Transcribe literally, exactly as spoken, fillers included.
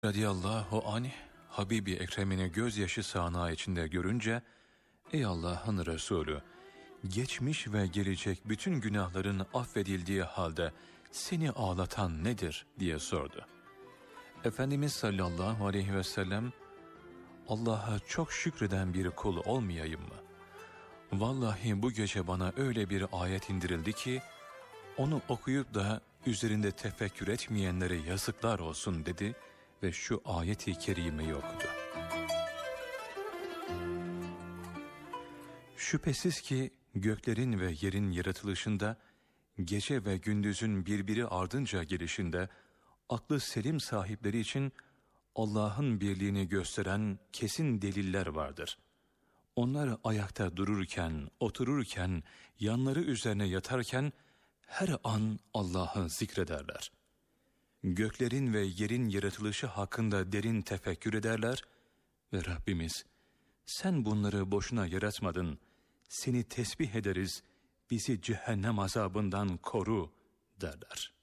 radıyallahu anh Habibi Ekrem'ini gözyaşı sağanağı içinde görünce, ''Ey Allah'ın Resulü, geçmiş ve gelecek bütün günahların affedildiği halde seni ağlatan nedir?'' diye sordu. Efendimiz sallallahu aleyhi ve sellem, ''Allah'a çok şükreden bir kul olmayayım mı? Vallahi bu gece bana öyle bir ayet indirildi ki, onu okuyup da üzerinde tefekkür etmeyenlere yazıklar olsun.'' dedi ve şu ayeti kerimeyi okudu. Şüphesiz ki göklerin ve yerin yaratılışında, gece ve gündüzün birbiri ardınca gelişinde, aklı selim sahipleri için Allah'ın birliğini gösteren kesin deliller vardır. Onlar ayakta dururken, otururken, yanları üzerine yatarken, her an Allah'ı zikrederler. Göklerin ve yerin yaratılışı hakkında derin tefekkür ederler ve Rabbimiz, sen bunları boşuna yaratmadın, seni tesbih ederiz, bizi cehennem azabından koru derler.